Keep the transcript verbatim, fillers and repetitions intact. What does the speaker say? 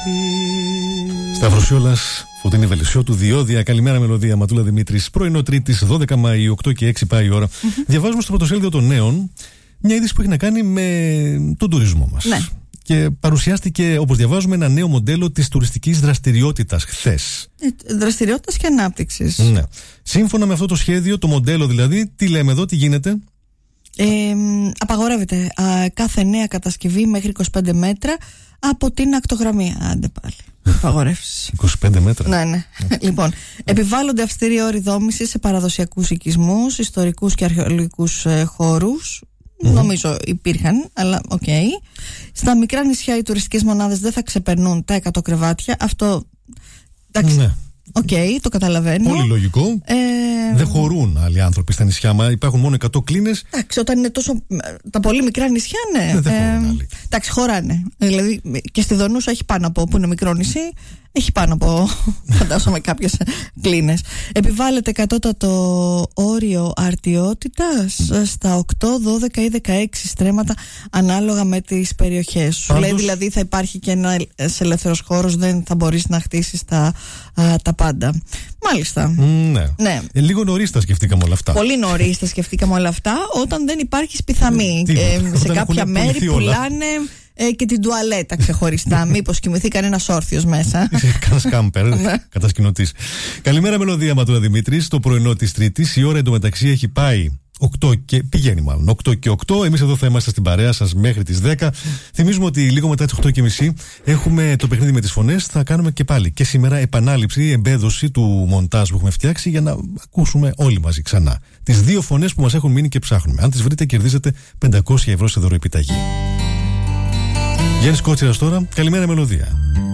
Σταυροσιόλας, Φωτεινή Βελισσιώτου, Διόδια. Καλημέρα, Μελωδία. Ματούλα Δημήτρης. Πρωινό Τρίτης, δώδεκα Μαΐου, οκτώ και έξι πάει η ώρα. Mm-hmm. Διαβάζουμε στο πρωτοσέλιδο των Νέων μια είδηση που έχει να κάνει με τον τουρισμό μας. Ναι. Και παρουσιάστηκε, όπως διαβάζουμε, ένα νέο μοντέλο της τουριστικής δραστηριότητας χθες. Ε, δραστηριότητας και ανάπτυξης. Ναι. Σύμφωνα με αυτό το σχέδιο, το μοντέλο δηλαδή, τι λέμε εδώ, τι γίνεται. Ε, απαγορεύεται α, κάθε νέα κατασκευή μέχρι είκοσι πέντε μέτρα από την ακτογραμμή. Άντε πάλι. Απαγορεύσεις. είκοσι πέντε μέτρα. Ναι, ναι. Λοιπόν, επιβάλλονται αυστηροί όροι δόμησης σε παραδοσιακούς οικισμούς, ιστορικούς και αρχαιολογικούς ε, χώρους. Mm-hmm. Νομίζω υπήρχαν, αλλά οκ. Okay. Στα μικρά νησιά οι τουριστικές μονάδες δεν θα ξεπερνούν τα εκατό κρεβάτια. Αυτό. Εντάξει. Ναι. Οκ, okay, το καταλαβαίνω. Πολύ λογικό. Ε... Δεν χωρούν άλλοι άνθρωποι στα νησιά, μα υπάρχουν μόνο εκατό κλίνες. Εντάξει, όταν είναι τόσο. Τα πολύ μικρά νησιά, ναι. Δεν, δεν χωρούν άλλοι. Εντάξει, χωράνε. Δηλαδή και στη Δονούσα έχει πάνω από, που είναι μικρό νησί, έχει πάνω από, φαντάζομαι, κάποιες κλίνες. Επιβάλλεται κατώτατο όριο αρτιότητας στα οκτώ, δώδεκα ή δεκαέξι στρέμματα ανάλογα με τις περιοχές. Σου λέει δηλαδή θα υπάρχει και ένας ελεύθερος χώρος, δεν θα μπορείς να χτίσεις τα, α, τα πάντα. Μάλιστα. Ναι. ναι. Ε, λίγο νωρίς τα σκεφτήκαμε όλα αυτά. Πολύ νωρίς τα σκεφτήκαμε όλα αυτά, όταν δεν υπάρχει πιθανή. Ε, σε κάποια μέρη πουλάνε. Ε, και την τουαλέτα ξεχωριστά. Μήπως κοιμηθεί κανένας όρθιος μέσα. Είσαι κανένας κάμπερ, κατασκηνωτής. Καλημέρα, Μελωδία, Ματούλα Δημήτρης. Το πρωινό της Τρίτης. Η ώρα εντωμεταξύ έχει πάει οκτώ και πηγαίνει μάλλον οκτώ και οκτώ. Εμείς εδώ θα είμαστε στην παρέα σας μέχρι τις δέκα. Θυμίζουμε ότι λίγο μετά τις οκτώ και μισή έχουμε το παιχνίδι με τις φωνές. Θα κάνουμε και πάλι και σήμερα επανάληψη, εμπέδωση του μοντάζ που έχουμε φτιάξει για να ακούσουμε όλοι μαζί ξανά τις δύο φωνές που μας έχουν μείνει και ψάχνουμε. Αν τις βρείτε, κερδίζετε πεντακόσια ευρώ σε δωροεπιταγή. Γιάννης Κότσιρας τώρα. Καλημέρα, Μελωδία.